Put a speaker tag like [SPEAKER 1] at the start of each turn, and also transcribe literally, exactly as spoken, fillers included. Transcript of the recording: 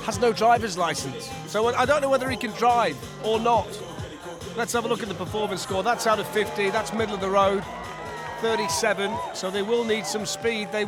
[SPEAKER 1] has no driver's license. So I don't know whether he can drive or not. Let's have a look at the performance score. That's out of fifty. That's middle of the road. thirty-seven. So they will need some speed. They